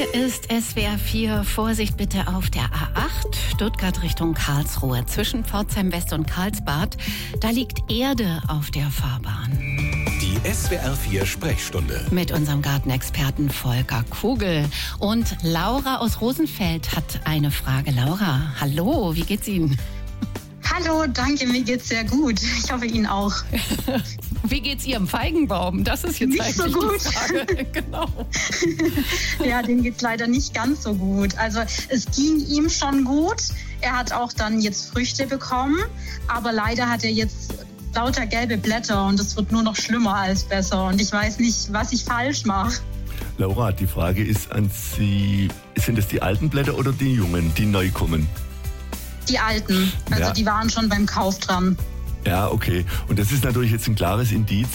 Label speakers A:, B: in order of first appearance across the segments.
A: Hier ist SWR 4. Vorsicht bitte auf der A8, Stuttgart Richtung Karlsruhe. Zwischen Pforzheim West und Karlsbad, da liegt Erde auf der Fahrbahn.
B: Die SWR 4 Sprechstunde.
A: Mit unserem Gartenexperten Volker Kugel. Und Laura aus Rosenfeld hat eine Frage. Laura, hallo, wie geht's Ihnen?
C: Hallo, danke, mir geht's sehr gut. Ich hoffe Ihnen auch.
A: Wie geht's Ihrem Feigenbaum? Das ist jetzt
C: nicht
A: eigentlich
C: so gut.
A: die Frage. Genau.
C: Ja, dem geht's leider nicht ganz so gut. Also es ging ihm schon gut. Er hat auch dann jetzt Früchte bekommen. Aber leider hat er jetzt lauter gelbe Blätter und es wird nur noch schlimmer als besser. Und ich weiß nicht, was ich falsch mache.
D: Laura, die Frage ist an Sie, sind es die alten Blätter oder die jungen, die neu kommen?
C: Die alten, also
D: Ja.
C: die waren schon beim Kauf dran.
D: Ja, okay. Und das ist natürlich jetzt ein klares Indiz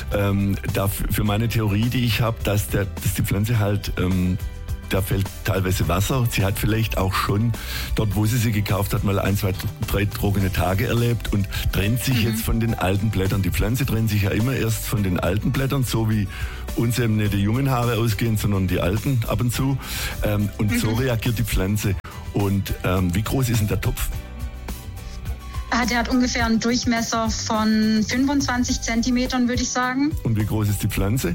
D: für meine Theorie, die ich habe, dass die Pflanze halt, da fällt teilweise Wasser. Sie hat vielleicht auch schon dort, wo sie gekauft hat, mal 1, 2, 3 trockene Tage erlebt und trennt sich jetzt von den alten Blättern. Die Pflanze trennt sich ja immer erst von den alten Blättern, so wie uns eben nicht die jungen Haare ausgehen, sondern die alten ab und zu. Und so reagiert die Pflanze. Und wie groß ist denn der Topf?
C: Der hat ungefähr einen Durchmesser von 25 Zentimetern, würde ich sagen.
D: Und wie groß ist die Pflanze?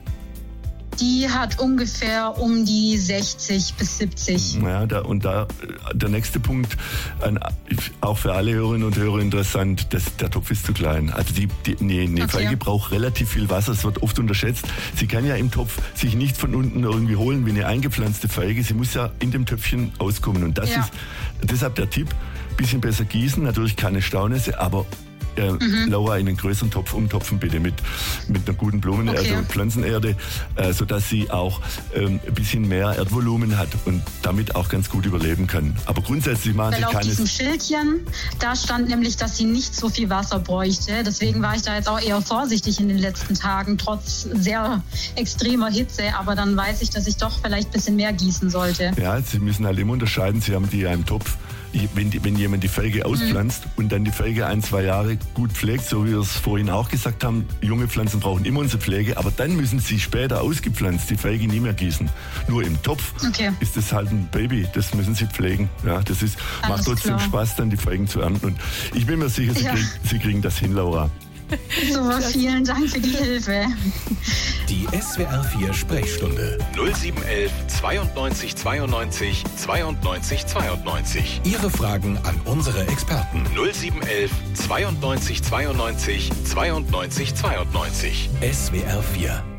C: Die hat ungefähr um die 60 bis 70.
D: Ja, der nächste Punkt, auch für alle Hörerinnen und Hörer interessant, der Topf ist zu klein. Also eine Feige braucht relativ viel Wasser, es wird oft unterschätzt. Sie kann ja im Topf sich nicht von unten irgendwie holen wie eine eingepflanzte Feige. Sie muss ja in dem Töpfchen auskommen. Und das ist deshalb der Tipp, bisschen besser gießen, natürlich keine Staunässe, aber Laura, in einen größeren Topf umtopfen bitte mit einer guten also Pflanzenerde, sodass sie auch ein bisschen mehr Erdvolumen hat und damit auch ganz gut überleben kann. Aber grundsätzlich machen Sie
C: Weil auf
D: keines...
C: diesem Schildchen, da stand nämlich, dass sie nicht so viel Wasser bräuchte. Deswegen war ich da jetzt auch eher vorsichtig in den letzten Tagen, trotz sehr extremer Hitze. Aber dann weiß ich, dass ich doch vielleicht ein bisschen mehr gießen sollte.
D: Ja, Sie müssen halt immer unterscheiden, Sie haben die ja im Topf. Wenn jemand die Feige auspflanzt und dann die Feige 1, 2 Jahre gut pflegt, so wie wir es vorhin auch gesagt haben, junge Pflanzen brauchen immer unsere Pflege, aber dann müssen sie später ausgepflanzt die Feige nie mehr gießen. Nur im Topf ist das halt ein Baby, das müssen sie pflegen. Ja, das macht trotzdem Spaß, dann die Feigen zu ernten. Und ich bin mir sicher, Sie kriegen das hin, Laura.
C: Super, vielen Dank für die Hilfe.
B: Die SWR 4 Sprechstunde 0711 92 92 92 92. Ihre Fragen an unsere Experten 0711 92 92 92 92. SWR 4